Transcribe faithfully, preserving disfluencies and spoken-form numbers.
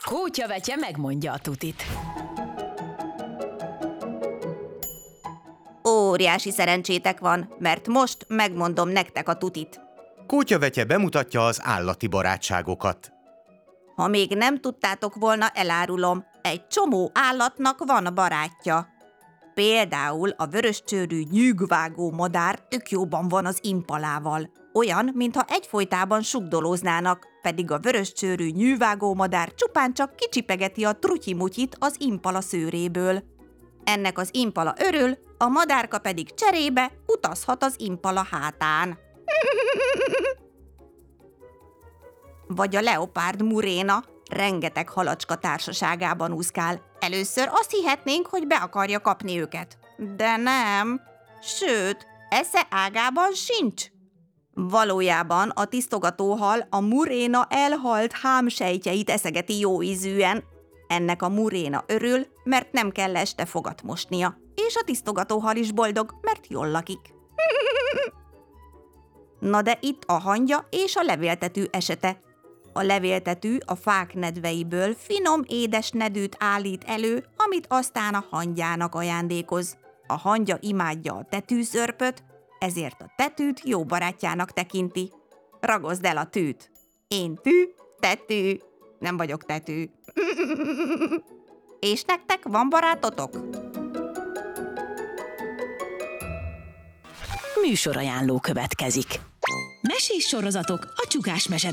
Kótyavetje megmondja a tutit. Óriási szerencsétek van, mert most megmondom nektek a tutit. Kótyavetje bemutatja az állati barátságokat. Ha még nem tudtátok volna, elárulom, egy csomó állatnak van barátja. Például a vöröscsőrű nyűgvágó madár tök jóban van az impalával. Olyan, mintha egyfolytában sugdolóznának, pedig a vöröscsőrű nyűvágó madár csupán csak kicsipegeti a trutyimutyit az impala szőréből. Ennek az impala örül, a madárka pedig cserébe utazhat az impala hátán. Vagy a leopárd Muréna, rengeteg halacska társaságában úszkál. Először azt hihetnénk, hogy be akarja kapni őket. De nem. Sőt, esze ágában sincs. Valójában a tisztogatóhal a Muréna elhalt hámsejtjeit eszegeti jóízűen. Ennek a Muréna örül, mert nem kell este fogat mosnia. És a tisztogatóhal is boldog, mert jól lakik. Na de itt a hangya és a levéltető esete. A levéltető a fák nedveiből finom édes nedűt állít elő, amit aztán a hangyának ajándékoz. A hangya imádja a tetűszörpöt, ezért a tetűt jó barátjának tekinti. Ragozd el a tűt. Én tű, tetű. Nem vagyok tetű. És nektek van barátotok? Műsorajánló következik. Mesés sorozatok a Csukás Mese